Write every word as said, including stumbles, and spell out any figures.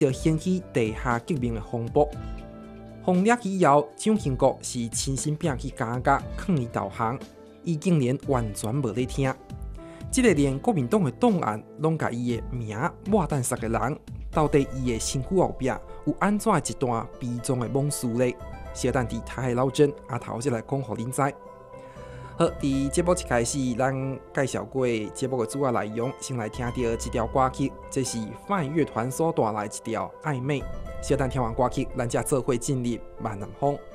就掀起地下革命的风波。红掠去以后，蒋经国是亲身拼去加加抗议投降，伊竟然完全无咧听。这个连国民党的档案拢甲伊的名抹蛋杀的人，到底伊的身躯后壁有安怎一段悲壮的往事呢？小等伫台海老真阿头再来讲互恁知。好，伫节目一开始，咱介绍过节目的主要内容，先来听到一条歌曲，这是泛乐团所带来一条《暧昧》。小等听完歌曲，咱才做伙进入慢南风。